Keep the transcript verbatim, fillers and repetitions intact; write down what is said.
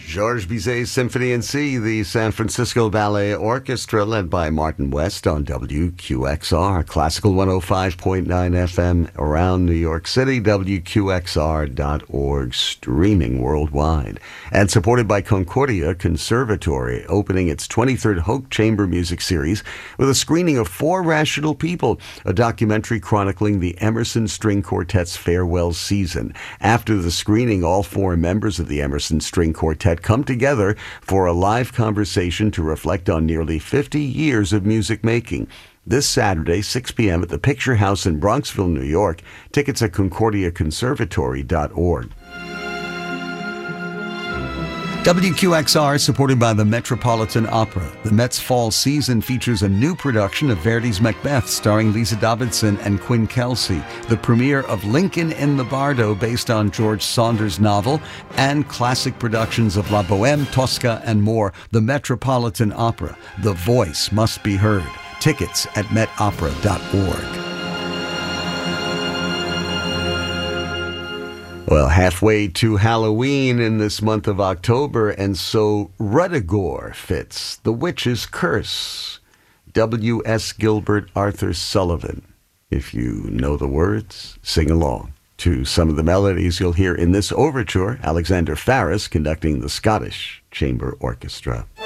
Georges Bizet's Symphony in C, the San Francisco Ballet Orchestra, led by Martin West on W Q X R, Classical one oh five point nine F M around New York City, W Q X R dot org, streaming worldwide. And supported by Concordia Conservatory, opening its twenty-third Hoke Chamber Music Series with a screening of Four Rational People, a documentary chronicling the Emerson String Quartet's farewell season. After the screening, all four members of the Emerson String Quartet come together for a live conversation to reflect on nearly fifty years of music making. This Saturday, six p.m. at the Picture House in Bronxville, New York. Tickets at concordia conservatory dot org. W Q X R, supported by the Metropolitan Opera. The Met's fall season features a new production of Verdi's Macbeth, starring Lisa Davidson and Quinn Kelsey, the premiere of Lincoln in the Bardo, based on George Saunders' novel, and classic productions of La Bohème, Tosca, and more. The Metropolitan Opera. The voice must be heard. Tickets at met opera dot org. Well, halfway to Halloween in this month of October, and so Ruddigore fits The Witch's Curse. W S. Gilbert, Arthur Sullivan. If you know the words, sing along to some of the melodies you'll hear in this overture. Alexander Faris conducting the Scottish Chamber Orchestra.